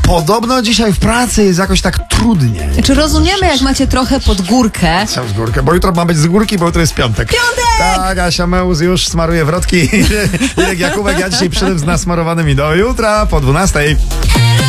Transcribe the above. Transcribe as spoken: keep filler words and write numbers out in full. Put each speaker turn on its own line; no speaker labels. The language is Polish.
Podobno dzisiaj w pracy jest jakoś tak trudniej.
Czy rozumiemy, jak macie trochę pod górkę?
Sam z górkę, bo jutro ma być z górki, bo jutro jest piątek.
Piątek!
Tak, Asia Meuz już smaruje wrotki. Irek Jakubek, ja dzisiaj przyszedłem z nasmarowanymi do jutra po dwunastej.